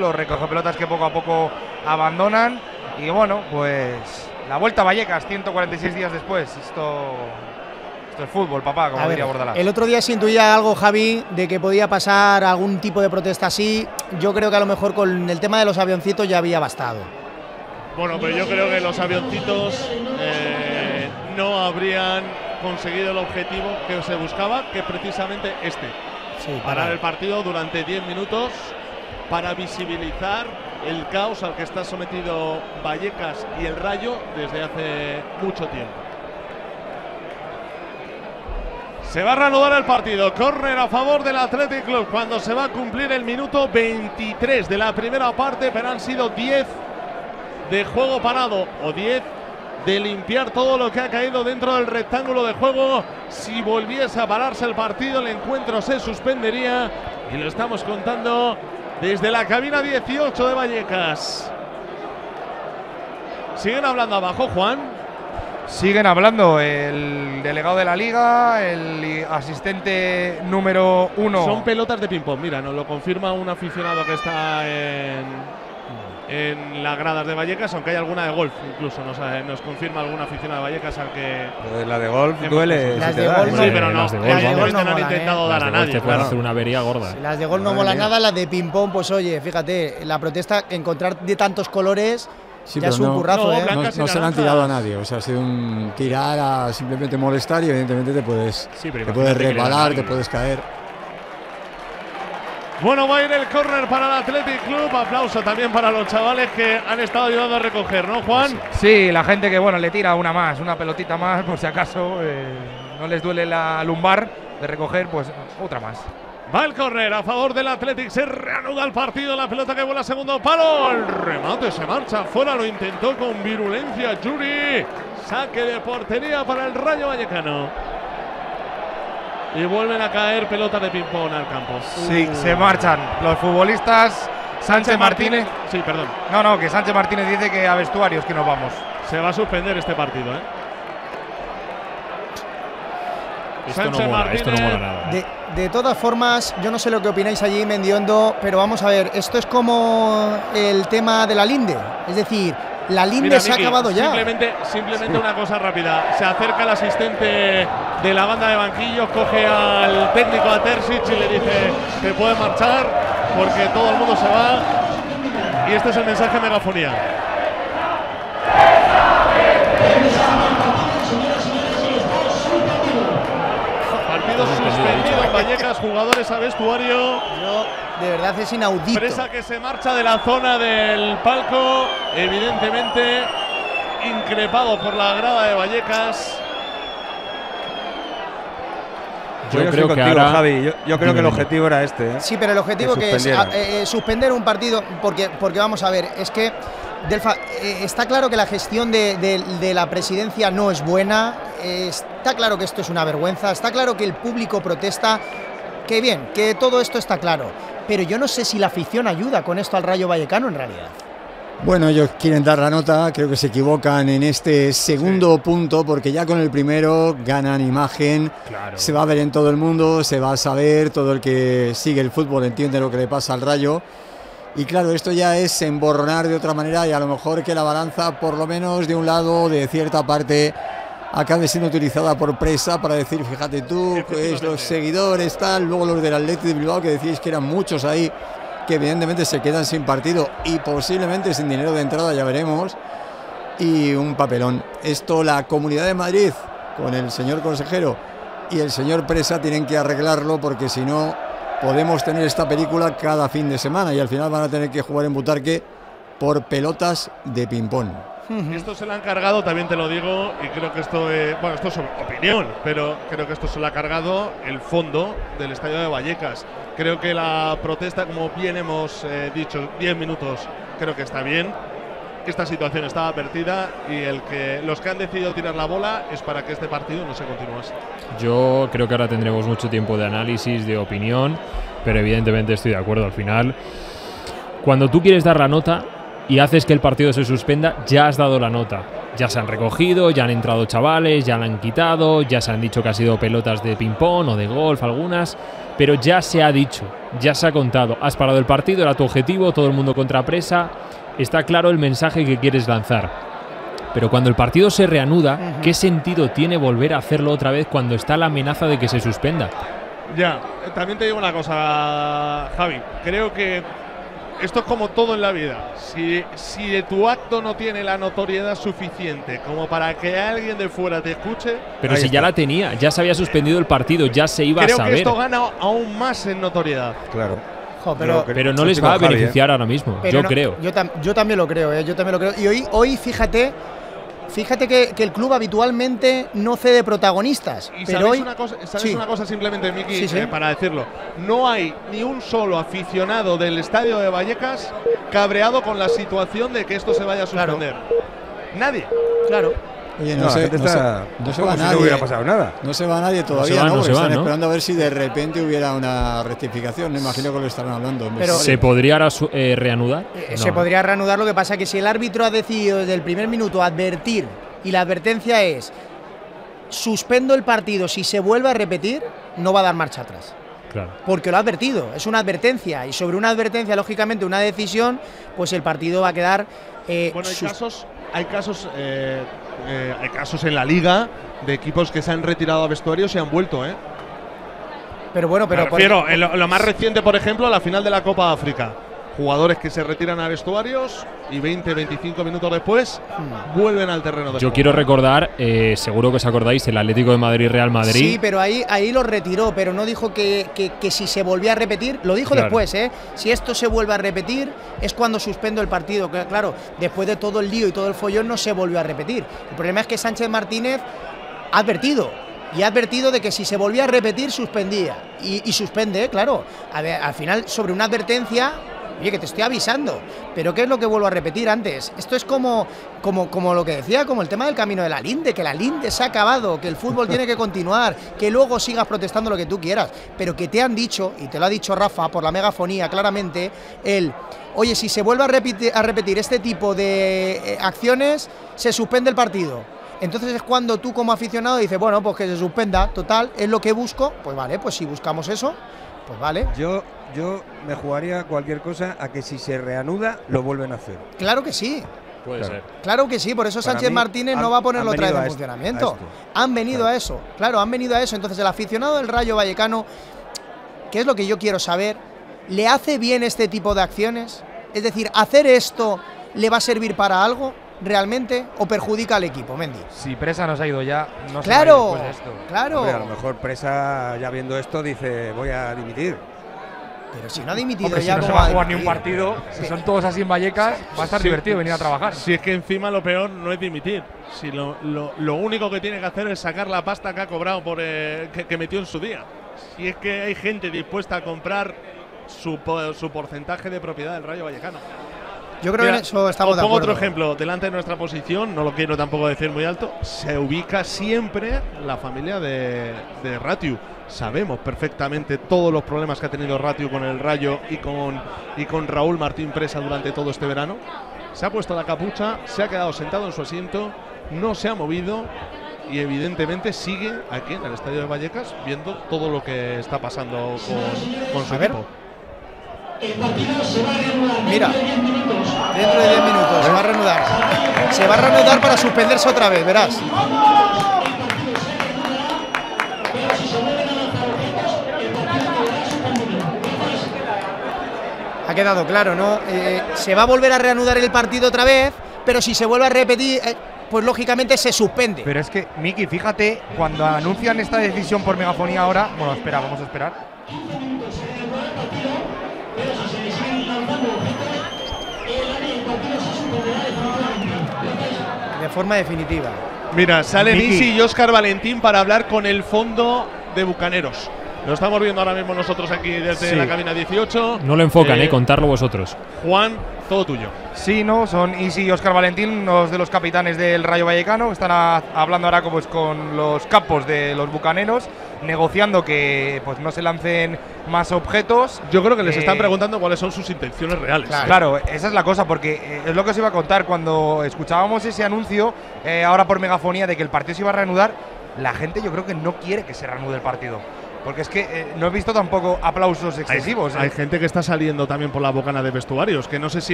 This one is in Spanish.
los recogepelotas que poco a poco abandonan. Y bueno, pues la vuelta a Vallecas, 146 días después. Esto es fútbol, papá, como diría Bordalás. El otro día se intuía algo, Javi, de que podía pasar algún tipo de protesta así. Yo creo que a lo mejor con el tema de los avioncitos ya había bastado. Bueno, pero yo creo que los avioncitos no habrían conseguido el objetivo que se buscaba, que precisamente parar el partido durante 10 minutos para visibilizar el caos al que está sometido Vallecas y el Rayo desde hace mucho tiempo. Se va a reanudar el partido. Córner a favor del Athletic Club cuando se va a cumplir el minuto 23 de la primera parte, pero han sido 10 de juego parado o 10 de limpiar todo lo que ha caído dentro del rectángulo de juego. Si volviese a pararse el partido, el encuentro se suspendería, y lo estamos contando desde la cabina 18 de Vallecas. Siguen hablando abajo, Juan. Siguen hablando el delegado de la Liga, el asistente número 1. Son pelotas de ping-pong, mira, nos lo confirma un aficionado que está en las gradas de Vallecas, aunque hay alguna de golf, incluso nos confirma algún aficionado de Vallecas al que… Pues la de golf duele. Las de golf, sí, pero no, las de las de golf no han molan, intentado dar a nadie. Te pueden hacer una avería gorda. Si las de golf no mola nada, las de ping-pong, pues oye, fíjate, la protesta, encontrar de tantos colores… Sí, ya es un currazo, no se le han tirado a nadie, o sea, ha sido un tirar a simplemente molestar y evidentemente te puedes resbalar, te puedes caer. Bueno, va a ir el córner para el Athletic Club. Aplauso también para los chavales que han estado ayudando a recoger, ¿no, Juan? Sí, la gente que le tira una pelotita más, por si acaso no les duele la lumbar de recoger, pues otra más. Va el córner a favor del Athletic, se reanuda el partido, la pelota que vuela segundo palo, el remate se marcha fuera, lo intentó con virulencia Yuri, saque de portería para el Rayo Vallecano. Y vuelven a caer pelotas de ping-pong al campo. Sí, se marchan los futbolistas. Sánchez Martínez. Sí, perdón. No, que Sánchez Martínez dice que a vestuarios que nos vamos. Se va a suspender este partido, Esto no mola nada. De todas formas, yo no sé lo que opináis allí, Mendiondo, pero vamos a ver, esto es como el tema de la Linde. Es decir, la Linde se ha acabado ya. Simplemente una cosa rápida. Se acerca el asistente de la banda de banquillos, coge al técnico, a Terzic, y le dice que puede marchar porque todo el mundo se va. Y este es el mensaje megafonía. Partido suspendido en Vallecas, jugadores a vestuario. De verdad es inaudito. Presa que se marcha de la zona del palco, evidentemente increpado por la grada de Vallecas. Yo creo que ahora, Javi, yo creo que el objetivo era este. Sí, pero el objetivo que es suspender un partido, porque vamos a ver, es que Delfa, está claro que la gestión de la presidencia no es buena, está claro que esto es una vergüenza, está claro que el público protesta, que bien, que todo esto está claro, pero yo no sé si la afición ayuda con esto al Rayo Vallecano en realidad. Bueno, ellos quieren dar la nota, creo que se equivocan en este segundo punto, porque ya con el primero ganan imagen, se va a ver en todo el mundo, se va a saber, todo el que sigue el fútbol entiende lo que le pasa al Rayo. Y claro, esto ya es emborronar de otra manera y a lo mejor que la balanza, por lo menos de un lado, de cierta parte, acabe siendo utilizada por Presa para decir, fíjate tú, pues los seguidores, tal, luego los del Athletic de Bilbao, que decíais que eran muchos ahí, que evidentemente se quedan sin partido y posiblemente sin dinero de entrada, ya veremos, y un papelón. Esto la Comunidad de Madrid, con el señor consejero y el señor Presa, tienen que arreglarlo, porque si no podemos tener esta película cada fin de semana y al final van a tener que jugar en Butarque por pelotas de ping-pong. Esto se lo han cargado, también te lo digo, y creo que esto es opinión, pero creo que esto se lo ha cargado el fondo del estadio de Vallecas. Creo que la protesta, como bien hemos dicho, 10 minutos, creo que está bien. Esta situación está advertida y los que han decidido tirar la bola es para que este partido no se continuase. Yo creo que ahora tendremos mucho tiempo de análisis, de opinión, pero evidentemente estoy de acuerdo al final. Cuando tú quieres dar la nota y haces que el partido se suspenda, ya has dado la nota. Ya se han recogido, ya han entrado chavales, ya la han quitado, ya se han dicho que ha sido pelotas de ping-pong o de golf algunas. pero ya se ha dicho, ya se ha contado. Has parado el partido, era tu objetivo, todo el mundo contra presa. Está claro el mensaje que quieres lanzar. Pero cuando el partido se reanuda, ¿qué sentido tiene volver a hacerlo otra vez cuando está la amenaza de que se suspenda? Ya, también te digo una cosa, Javi. Creo que esto es como todo en la vida. Si tu acto no tiene la notoriedad suficiente como para que alguien de fuera te escuche… Pero si ya la tenía, ya se había suspendido el partido, ya se iba a saber. Creo que esto gana aún más en notoriedad. Claro. Pero no les va a beneficiar ahora mismo, yo creo. Yo también lo creo, yo también lo creo. Y hoy fíjate que el club habitualmente no cede protagonistas. Y pero ¿sabes hoy, una cosa simplemente, Miki, Sí. para decirlo? No hay ni un solo aficionado del estadio de Vallecas cabreado con la situación de que esto se vaya a suspender. Nadie. Claro. Oye, No se va nadie. no hubiera pasado nada. No se va nadie todavía, no se va, Porque están ¿no? esperando a ver si de repente hubiera una rectificación. Me imagino que lo estarán hablando. Pero- ¿Se podría ahora reanudar? Se podría reanudar, lo que pasa que si el árbitro ha decidido desde el primer minuto advertir, y la advertencia es suspendo el partido si se vuelve a repetir, no va a dar marcha atrás. Claro. Porque lo ha advertido, es una advertencia, y sobre una advertencia, lógicamente, una decisión, pues el partido va a quedar… Bueno, hay casos en la liga de equipos que se han retirado a vestuarios y han vuelto, Pero bueno, Me refiero, lo más reciente, por ejemplo, la final de la Copa África. Jugadores que se retiran a vestuarios y 20-25 minutos después vuelven al terreno de Yo juego. quiero recordar, seguro que os acordáis, el Atlético de Madrid-Real Madrid. Sí, pero ahí lo retiró, pero no dijo que si se volvía a repetir, lo dijo Claro. después, si esto se vuelve a repetir es cuando suspendo el partido, que claro, después de todo el lío y todo el follón no se volvió a repetir. El problema es que Sánchez Martínez ha advertido, y ha advertido de que si se volvía a repetir suspendía, y suspende, claro. A ver, al final sobre una advertencia… Oye, que te estoy avisando, pero ¿qué es lo que vuelvo a repetir antes? Esto es como lo que decía, como el tema del camino de la Linde, que la Linde se ha acabado, que el fútbol tiene que continuar, que luego sigas protestando lo que tú quieras, pero que te han dicho, y te lo ha dicho Rafa por la megafonía claramente, oye, si se vuelve a repetir este tipo de acciones, se suspende el partido. Entonces es cuando tú como aficionado dices, bueno, pues que se suspenda, total, es lo que busco, pues vale, pues si buscamos eso, pues vale. Yo me jugaría cualquier cosa a que si se reanuda lo vuelven a hacer. Claro que sí. Puede ser. Claro que sí, por eso Para Sánchez mí, Martínez no va a ponerlo otra vez en a funcionamiento. esto. Han venido a eso, claro, han venido a eso. Entonces el aficionado del Rayo Vallecano, ¿qué es lo que yo quiero saber? ¿Le hace bien este tipo de acciones? Es decir, ¿hacer esto le va a servir para algo realmente o perjudica al equipo, Mendy? Si Presa nos ha ido ya, no se Claro, va a ir después de esto. claro. Hombre, a lo mejor Presa, ya viendo esto, dice voy a dimitir. Pero si no ha dimitido Hombre, si ya, no se ¿cómo va a va jugar ni un dimitir? partido, si son todos así en Vallecas, va a estar Sí, divertido venir a trabajar. Si es que encima lo peor no es dimitir. Si lo único que tiene que hacer es sacar la pasta que ha cobrado por que metió en su día. Si es que hay gente dispuesta a comprar su porcentaje de propiedad del Rayo Vallecano. Yo creo que en eso estamos de Os pongo acuerdo. otro ejemplo. Delante de nuestra posición, no lo quiero tampoco decir muy alto, se ubica siempre la familia de Ratiu. Sabemos perfectamente todos los problemas que ha tenido Ratiu con el Rayo y con Raúl Martín Presa durante todo este verano. Se ha puesto la capucha, se ha quedado sentado en su asiento, no se ha movido y evidentemente sigue aquí en el estadio de Vallecas viendo todo lo que está pasando con su A ver. equipo. Mira, dentro de 10 minutos se va a reanudar. Se va a reanudar para suspenderse otra vez, verás. Ha quedado claro, ¿no? Se va a volver a reanudar el partido otra vez, pero si se vuelve a repetir, pues lógicamente se suspende. Pero es que, Miki, fíjate, cuando anuncian esta decisión por megafonía ahora… Bueno, espera, vamos a esperar. De forma definitiva. Mira, sale Miki. Misi y Óscar Valentín para hablar con el fondo de Bucaneros. Lo estamos viendo ahora mismo nosotros aquí desde Sí. la cabina 18. No lo enfocan, contarlo vosotros. Juan, todo tuyo. Sí, ¿no? Son Isi y Óscar Valentín, unos de los capitanes del Rayo Vallecano. Están hablando ahora pues, con los capos de los bucaneros, negociando que pues no se lancen más objetos. Yo creo que les están preguntando cuáles son sus intenciones reales. Claro, esa es la cosa, porque es lo que os iba a contar. Cuando escuchábamos ese anuncio, ahora por megafonía, de que el partido se iba a reanudar, la gente yo creo que no quiere que se reanude el partido. Porque es que no he visto tampoco aplausos excesivos. Hay gente que está saliendo también por la bocana de vestuarios, que no sé si